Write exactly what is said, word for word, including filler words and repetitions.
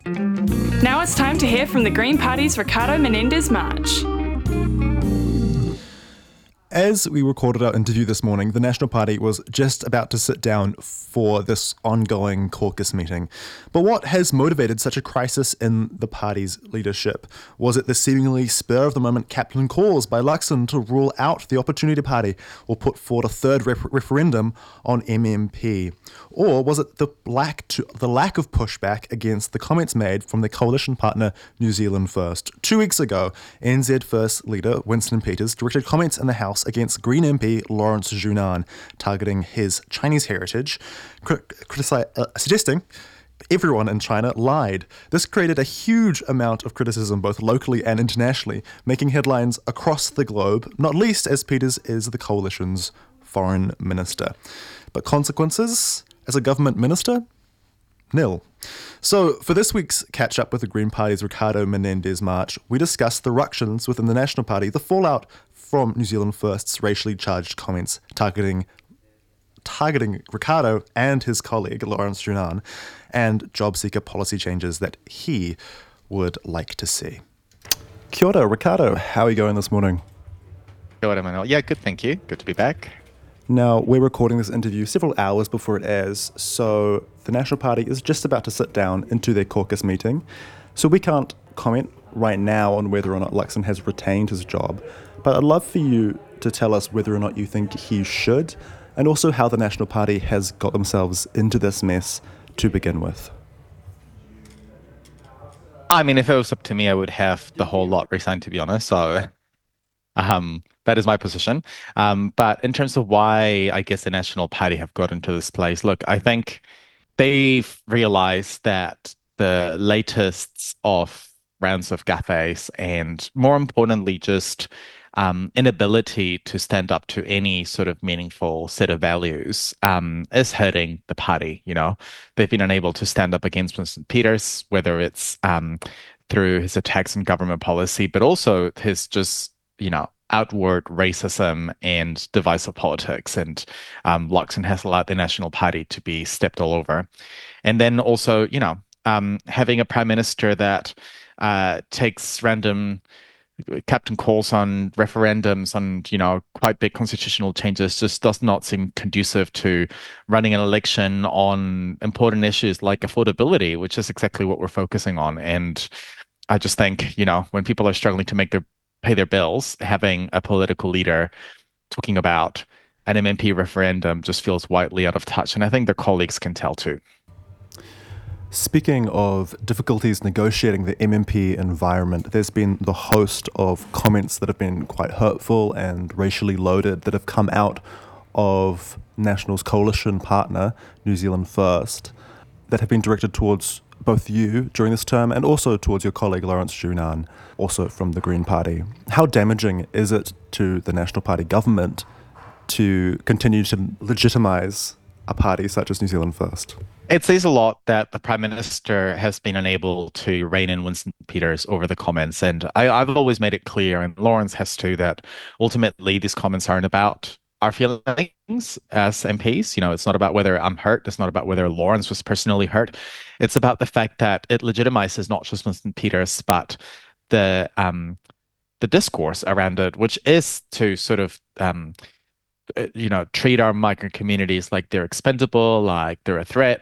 Now it's time to hear from the Green Party's Ricardo Menendez March. As we recorded our interview this morning, the National Party was just about to sit down for this ongoing caucus meeting. But what has motivated such a crisis in the party's leadership? Was it the seemingly spur-of-the-moment Kaplan calls by Luxon to rule out the Opportunity Party or put forward a third ref- referendum on M M P? Or was it the lack, to, the lack of pushback against the comments made from the coalition partner New Zealand First? Two weeks ago, N Z First leader Winston Peters directed comments in the House against Green M P Lawrence Zhunan, targeting his Chinese heritage, critici- uh, suggesting everyone in China lied. This created a huge amount of criticism both locally and internationally, making headlines across the globe, not least as Peters is the coalition's foreign minister. But consequences as a government minister? Nil. So, for this week's catch-up with the Green Party's Ricardo Menendez March, we discussed the ructions within the National Party, the fallout from New Zealand First's racially charged comments targeting targeting Ricardo and his colleague Lawrence Zhunan, and job seeker policy changes that he would like to see. Kia ora, Ricardo. How are you going this morning? Kia ora, Manuel. Yeah, good, thank you. Good to be back. Now, we're recording this interview several hours before it airs, so the National Party is just about to sit down into their caucus meeting. So we can't comment right now on whether or not Luxon has retained his job, but I'd love for you to tell us whether or not you think he should, and also how the National Party has got themselves into this mess to begin with. I mean, if it was up to me, I would have the whole lot resigned, to be honest. So um, that is my position. Um, but in terms of why I guess the National Party have got into this place, look, I think they've realized that the latest of rounds of gaffes and more importantly, just um, inability to stand up to any sort of meaningful set of values um, is hurting the party. You know, they've been unable to stand up against Winston Peters, whether it's um, through his attacks on government policy, but also his just, you know, outward racism and divisive politics. And um, Luxon has allowed the National Party to be stepped all over. And then also, you know, um, having a prime minister that uh, takes random Captain calls on referendums on, you know, quite big constitutional changes just does not seem conducive to running an election on important issues like affordability, which is exactly what we're focusing on. And I just think, you know, when people are struggling to make their pay their bills, having a political leader talking about an M M P referendum just feels widely out of touch. And I think their colleagues can tell too. Speaking of difficulties negotiating the M M P environment, there's been the host of comments that have been quite hurtful and racially loaded that have come out of National's coalition partner, New Zealand First, that have been directed towards both you during this term and also towards your colleague Lawrence Zhunan, also from the Green Party. How damaging is it to the National Party government to continue to legitimise a party such as New Zealand First? It says a lot that the Prime Minister has been unable to rein in Winston Peters over the comments. And I, I've always made it clear, and Lawrence has too, that ultimately these comments aren't about our feelings as M Ps. You know, it's not about whether I'm hurt. It's not about whether Lawrence was personally hurt. It's about the fact that it legitimizes not just Winston Peters, but the um, the discourse around it, which is to sort of um, you know, treat our migrant communities like they're expendable, like they're a threat,